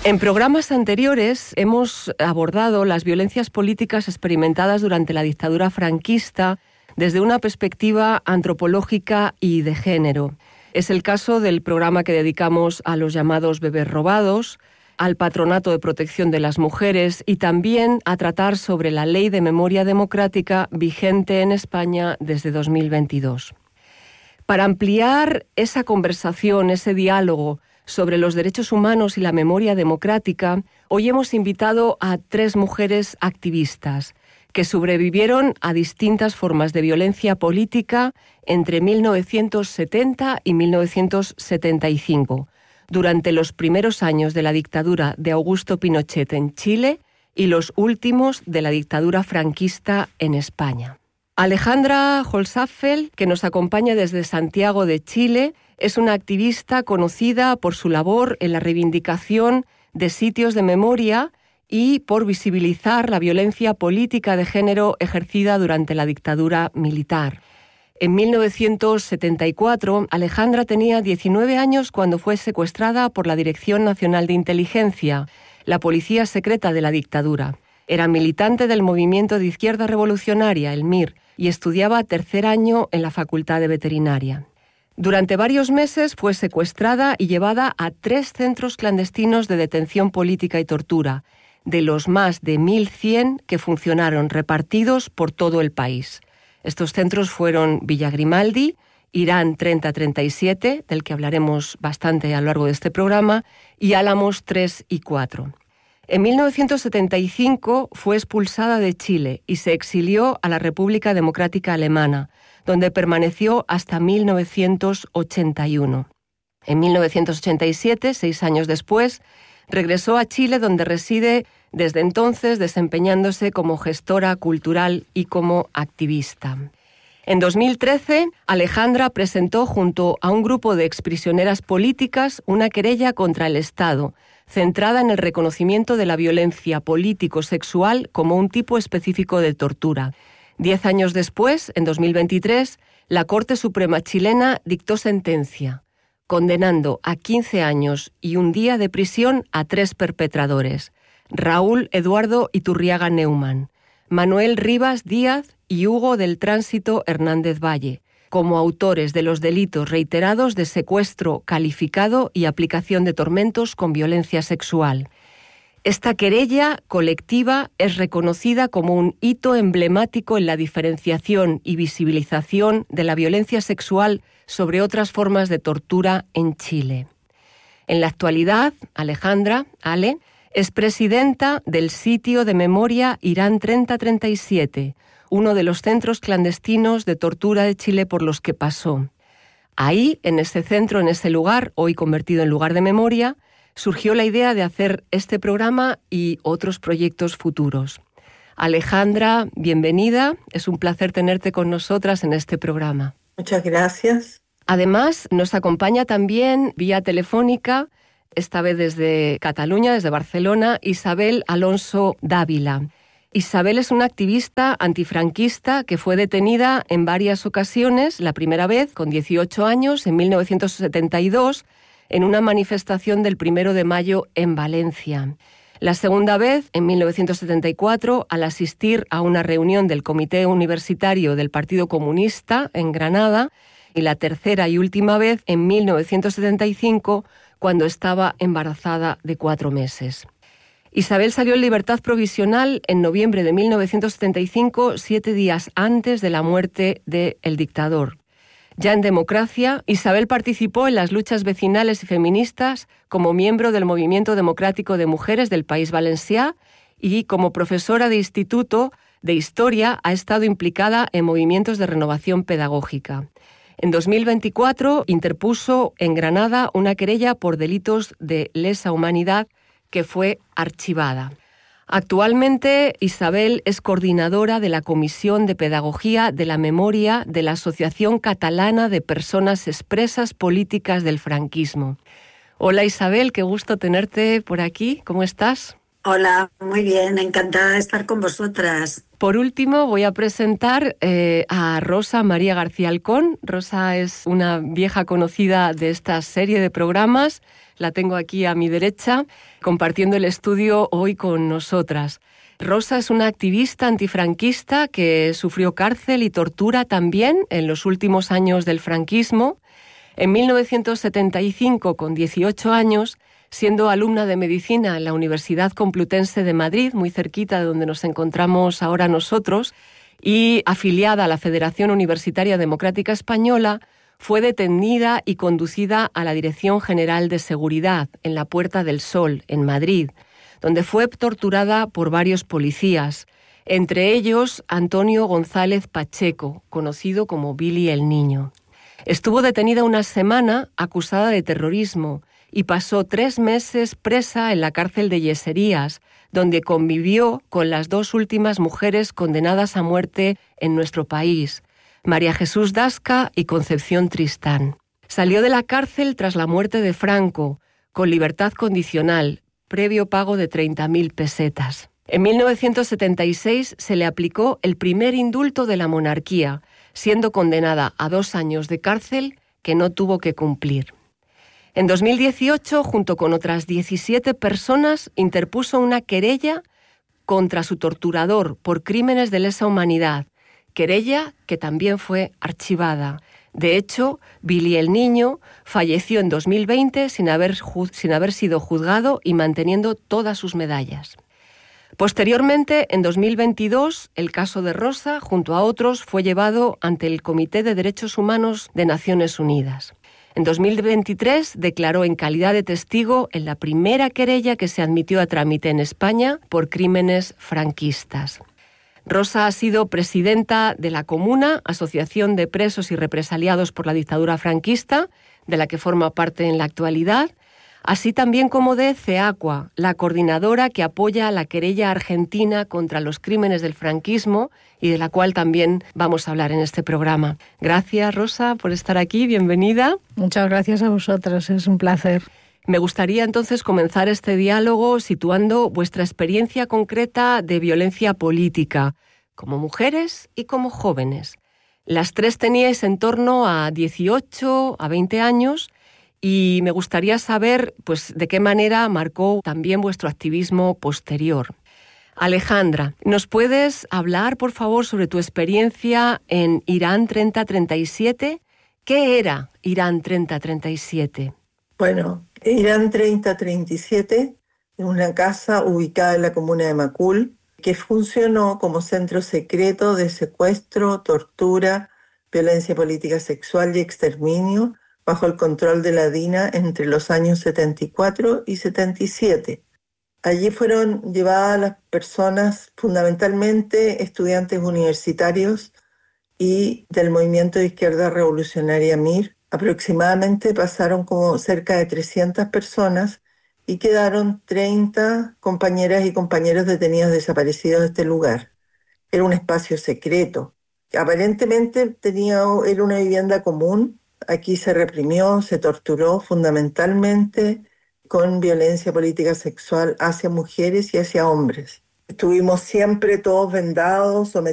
En programas anteriores hemos abordado las violencias políticas experimentadas durante la dictadura franquista desde una perspectiva antropológica y de género. Es el caso del programa que dedicamos a los llamados bebés robados, al Patronato de Protección de las Mujeres y también a tratar sobre la Ley de Memoria Democrática vigente en España desde 2022. Para ampliar esa conversación, ese diálogo sobre los derechos humanos y la memoria democrática, hoy hemos invitado a 3 mujeres activistas que sobrevivieron a distintas formas de violencia política entre 1970 y 1975, durante los primeros años de la dictadura de Augusto Pinochet en Chile y los últimos de la dictadura franquista en España. Alejandra Holzapfel, que nos acompaña desde Santiago de Chile, es una activista conocida por su labor en la reivindicación de sitios de memoria y por visibilizar la violencia política de género ejercida durante la dictadura militar. En 1974, Alejandra tenía 19 años cuando fue secuestrada por la Dirección Nacional de Inteligencia, la policía secreta de la dictadura. Era militante del movimiento de izquierda revolucionaria, el MIR, y estudiaba tercer año en la Facultad de Veterinaria. Durante varios meses fue secuestrada y llevada a 3 centros clandestinos de detención política y tortura, de los más de 1.100 que funcionaron repartidos por todo el país. Estos centros fueron Villa Grimaldi, Irán 3037, del que hablaremos bastante a lo largo de este programa, y Álamos 3 y 4. En 1975 fue expulsada de Chile y se exilió a la República Democrática Alemana, donde permaneció hasta 1981. En 1987, 6 años después, regresó a Chile, donde reside desde entonces, desempeñándose como gestora cultural y como activista. En 2013, Alejandra presentó junto a un grupo de exprisioneras políticas una querella contra el Estado, centrada en el reconocimiento de la violencia político-sexual como un tipo específico de tortura. 10 años después, en 2023, la Corte Suprema chilena dictó sentencia, condenando a 15 años y un día de prisión a 3 perpetradores: Raúl Eduardo Iturriaga Neumann, Manuel Rivas Díaz y Hugo del Tránsito Hernández Valle, como autores de los delitos reiterados de secuestro calificado y aplicación de tormentos con violencia sexual. Esta querella colectiva es reconocida como un hito emblemático en la diferenciación y visibilización de la violencia sexual sobre otras formas de tortura en Chile. En la actualidad, Alejandra, Ale, es presidenta del sitio de memoria Irán 3037, uno de los centros clandestinos de tortura de Chile por los que pasó. Ahí, en ese centro, en ese lugar, hoy convertido en lugar de memoria, surgió la idea de hacer este programa y otros proyectos futuros. Alejandra, bienvenida. Es un placer tenerte con nosotras en este programa. Muchas gracias. Además, nos acompaña también vía telefónica, esta vez desde Cataluña, desde Barcelona, Isabel Alonso Dávila. Isabel es una activista antifranquista que fue detenida en varias ocasiones, la primera vez con 18 años, en 1972, en una manifestación del 1 de mayo en Valencia. La segunda vez, en 1974, al asistir a una reunión del Comité Universitario del Partido Comunista en Granada, y la tercera y última vez, en 1975, cuando estaba embarazada de 4 meses. Isabel salió en libertad provisional en noviembre de 1975, 7 días antes de la muerte del dictador. Ya en democracia, Isabel participó en las luchas vecinales y feministas como miembro del Movimiento Democrático de Mujeres del País Valencià y como profesora de instituto de historia ha estado implicada en movimientos de renovación pedagógica. En 2024 interpuso en Granada una querella por delitos de lesa humanidad que fue archivada. Actualmente, Isabel es coordinadora de la Comisión de Pedagogía de la Memoria de la Asociación Catalana de Personas Expresas Políticas del Franquismo. Hola Isabel, qué gusto tenerte por aquí. ¿Cómo estás? Hola, muy bien, encantada de estar con vosotras. Por último, voy a presentar a Rosa María García Alcón. Rosa es una vieja conocida de esta serie de programas, La tengo aquí a mi derecha, compartiendo el estudio hoy con nosotras. Rosa es una activista antifranquista que sufrió cárcel y tortura también en los últimos años del franquismo. En 1975, con 18 años, siendo alumna de medicina en la Universidad Complutense de Madrid, muy cerquita de donde nos encontramos ahora nosotros, y afiliada a la Federación Universitaria Democrática Española, fue detenida y conducida a la Dirección General de Seguridad, en la Puerta del Sol, en Madrid, donde fue torturada por varios policías, entre ellos Antonio González Pacheco, conocido como Billy el Niño. Estuvo detenida una semana acusada de terrorismo y pasó 3 meses presa en la cárcel de Yeserías, donde convivió con las 2 últimas mujeres condenadas a muerte en nuestro país, María Jesús Dasca y Concepción Tristán. Salió de la cárcel tras la muerte de Franco, con libertad condicional, previo pago de 30.000 pesetas. En 1976 se le aplicó el primer indulto de la monarquía, siendo condenada a 2 años de cárcel que no tuvo que cumplir. En 2018, junto con otras 17 personas, interpuso una querella contra su torturador por crímenes de lesa humanidad, querella que también fue archivada. De hecho, Billy el Niño falleció en 2020 sin haber sido juzgado y manteniendo todas sus medallas. Posteriormente, en 2022, el caso de Rosa, junto a otros, fue llevado ante el Comité de Derechos Humanos de Naciones Unidas. En 2023 declaró en calidad de testigo en la primera querella que se admitió a trámite en España por crímenes franquistas. Rosa ha sido presidenta de la Comuna, Asociación de Presos y Represaliados por la Dictadura Franquista, de la que forma parte en la actualidad, así también como de CEACUA, la coordinadora que apoya la querella argentina contra los crímenes del franquismo y de la cual también vamos a hablar en este programa. Gracias, Rosa, por estar aquí. Bienvenida. Muchas gracias a vosotras, es un placer. Me gustaría entonces comenzar este diálogo situando vuestra experiencia concreta de violencia política, como mujeres y como jóvenes. Las 3 teníais en torno a 18, a 20 años, y me gustaría saber pues, de qué manera marcó también vuestro activismo posterior. Alejandra, ¿nos puedes hablar, por favor, sobre tu experiencia en Irán 3037? ¿Qué era Irán 3037? Bueno, Irán 3037 es una casa ubicada en la comuna de Macul que funcionó como centro secreto de secuestro, tortura, violencia política sexual y exterminio bajo el control de la DINA entre los años 74 y 77. Allí fueron llevadas las personas, fundamentalmente estudiantes universitarios y del movimiento de izquierda revolucionaria MIR. Aproximadamente pasaron como cerca de 300 personas y quedaron 30 compañeras y compañeros detenidos desaparecidos de este lugar. Era un espacio secreto. Aparentemente era una vivienda común. Aquí se reprimió, se torturó fundamentalmente con violencia política sexual hacia mujeres y hacia hombres. Estuvimos siempre todos vendados, sometidos